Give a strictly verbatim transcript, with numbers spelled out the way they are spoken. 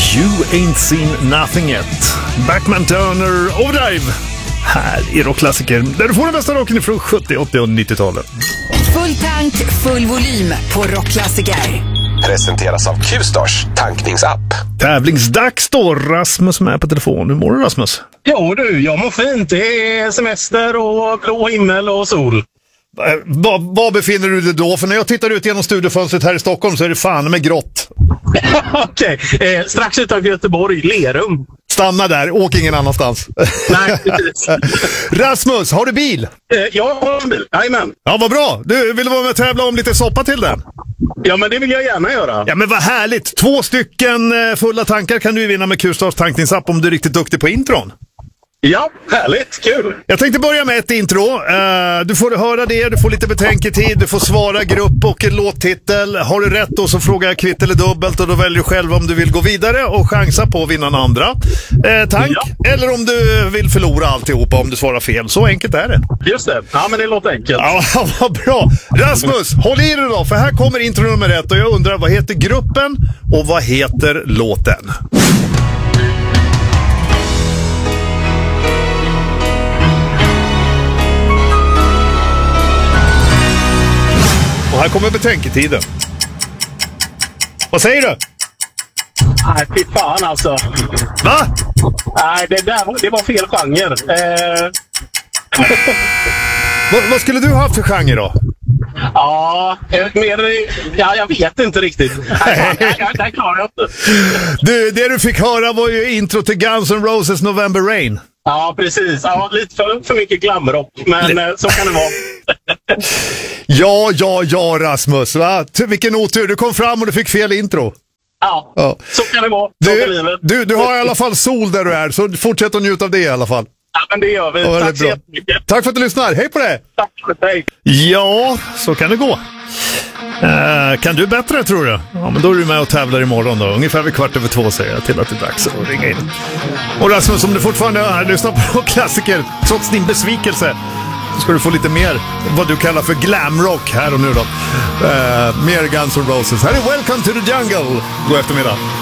You Ain't Seen Nothing Yet. Backman Turner Overdrive. Här är rockklassiker där du får den bästa rocken från sjuttio, åttio och nittio-talet. Full tank, full volym på rockklassiker. Presenteras av Q-Stars tankningsapp. Tävlingsdags då, Rasmus med på telefon. Hur mår du, Rasmus? Jo du, jag mår fint. Det är semester och blå himmel och sol. Var, var befinner du dig då? För när jag tittar ut genom studiofönstret här i Stockholm så är det fan med grått. Okej, okay. eh, strax utanför Göteborg, Lerum. Stanna där, åk ingen annanstans. Nej, precis. Rasmus, har du bil? Eh, jag har en bil, jajamän. Ja, vad bra. Du vill vara med och tävla om lite soppa till den? Ja, men det vill jag gärna göra. Ja, men vad härligt. Två stycken fulla tankar kan du vinna med Q-Stars tankningsapp om du är riktigt duktig på intron. Ja, härligt, kul. Jag tänkte börja med ett intro. Uh, du får höra det, du får lite betänketid, du får svara grupp och en låttitel. Har du rätt då så frågar jag kvitt eller dubbelt och då väljer du själv om du vill gå vidare och chansa på att vinna en andra uh, tank. Ja. Eller om du vill förlora alltihopa om du svarar fel. Så enkelt är det. Just det, ja men det låter enkelt. Ja, vad bra. Rasmus, håll i dig då, för här kommer intro nummer ett och jag undrar vad heter gruppen och vad heter låten? Och här kommer betänketiden. Vad säger du? Nej, fy fan alltså. Va? Nej, det där var, det var fel genre. Eh... vad, vad skulle du ha för genre då? Ja, mer, ja, jag vet inte riktigt. Nej, det här klarar jag inte. Du, det du fick höra var ju intro till Guns N' Roses November Rain. Ja, precis. Ja, lite för, för mycket glamrock, men L- så kan det vara. ja, ja, ja, Rasmus. Va? Vilken otur. Du kom fram och du fick fel intro. Ja, ja. Så kan det vara. Du, du, du har i alla fall sol där du är, så fortsätt att njuta av det i alla fall. Ja, men det gör vi. Ja, tack så jättemycket. Tack för att du lyssnar. Hej på det. Tack för dig. Ja, så kan det gå. Uh, kan du bättre, tror du? Ja, men då är du med och tävlar imorgon då. Ungefär vid kvart över två säger jag till att det är dags att ringa in. Och Rasmus, om du fortfarande är här, lyssnar på klassiker trots din besvikelse, så ska du få lite mer vad du kallar för glamrock här och nu då. Uh, mer Guns N' Roses. Här är Welcome to the Jungle. God eftermiddag.